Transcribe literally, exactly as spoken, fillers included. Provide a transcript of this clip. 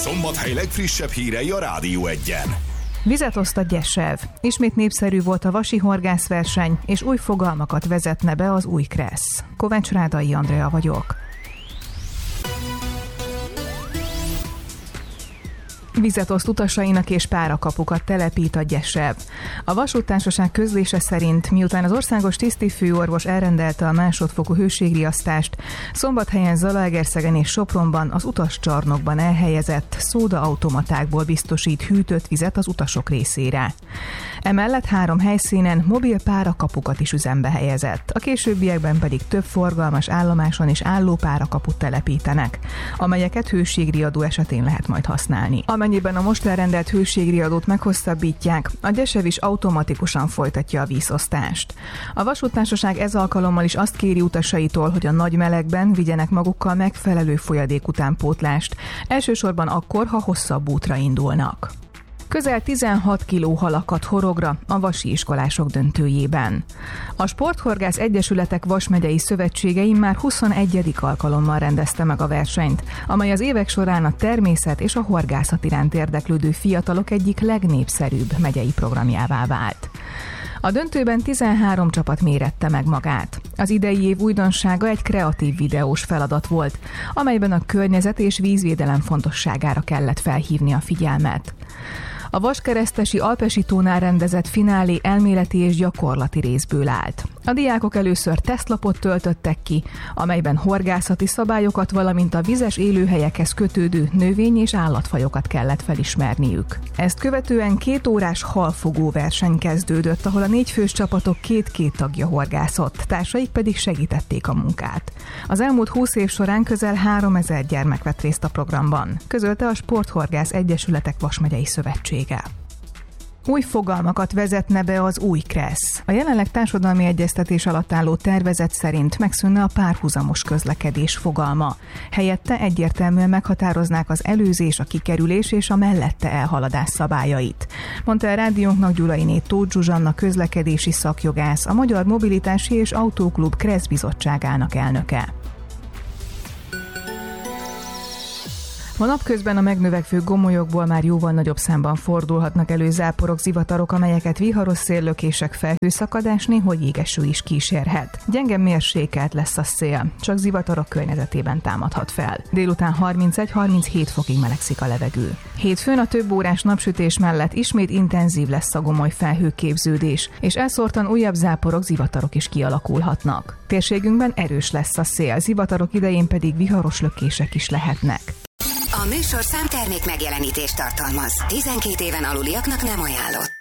Szombathely legfrissebb hírei a Rádió Egyen. Vizet oszt a Gyesev. Ismét népszerű volt a vasi horgászverseny, és új fogalmakat vezetne be az új Kressz. Kovács Rádai Andrea vagyok. Vizet oszt utasainak és párakapukat telepít a Gyesev. A vasúttársaság közlése szerint, miután az országos tisztifőorvos elrendelte a másodfokú hőségriasztást, Szombathelyen, Zalaegerszegen és Sopronban az utascsarnokban elhelyezett szódaautomatákból biztosít hűtött vizet az utasok részére. Emellett három helyszínen mobil párakapukat is üzembe helyezett, a későbbiekben pedig több forgalmas állomáson is álló párakaput telepítenek, amelyeket hőségriadó esetén lehet majd használni. Amennyiben a most elrendelt hőségriadót meghosszabbítják, a Gyesev is automatikusan folytatja a vízosztást. A vasúttársaság ez alkalommal is azt kéri utasaitól, hogy a nagy melegben vigyenek magukkal megfelelő folyadék utánpótlást, elsősorban akkor, ha hosszabb útra indulnak. Közel tizenhat kiló halakat horogra a vasi iskolások döntőjében. A Sporthorgász Egyesületek Vasmegyei Szövetségei már huszonegyedik alkalommal rendezte meg a versenyt, amely az évek során a természet és a horgászat iránt érdeklődő fiatalok egyik legnépszerűbb megyei programjává vált. A döntőben tizenhárom csapat mérette meg magát. Az idei év újdonsága egy kreatív videós feladat volt, amelyben a környezet és vízvédelem fontosságára kellett felhívni a figyelmet. A vaskeresztesi Alpesi tónál rendezett finálé elméleti és gyakorlati részből állt. A diákok először tesztlapot töltöttek ki, amelyben horgászati szabályokat, valamint a vizes élőhelyekhez kötődő növény- és állatfajokat kellett felismerniük. Ezt követően két órás halfogó verseny kezdődött, ahol a négyfős csapatok két-két tagja horgászott, társaik pedig segítették a munkát. Az elmúlt húsz év során közel háromezer gyermek vett részt a programban, közölte a Sporthorgász Egyesületek Vasmegyei Szövetsége. Új fogalmakat vezetne be az új Kressz. A jelenleg társadalmi egyeztetés alatt álló tervezet szerint megszűnne a párhuzamos közlekedés fogalma. Helyette egyértelműen meghatároznák az előzés, a kikerülés és a mellette elhaladás szabályait, mondta a rádiónknak Gyulainé Tóth Zsuzsanna közlekedési szakjogász, a Magyar Mobilitási és Autóklub Kressz bizottságának elnöke. A napközben a megnövekvő gomolyokból már jóval nagyobb számban fordulhatnak elő záporok, zivatarok, amelyeket viharos széllökések, felhőszakadás, néhogy jégeső is kísérhet. Gyenge mérsékelt lesz a szél, csak zivatarok környezetében támadhat fel. Délután harmincegy-harminchét fokig melegszik a levegő. Hétfőn a több órás napsütés mellett ismét intenzív lesz a gomoly felhőképződés, és elszórtan újabb záporok, zivatarok is kialakulhatnak. Térségünkben erős lesz a szél, zivatarok idején pedig viharos lökések is lehetnek. A műsorszám termék megjelenítést tartalmaz. tizenkét éven aluliaknak nem ajánlott.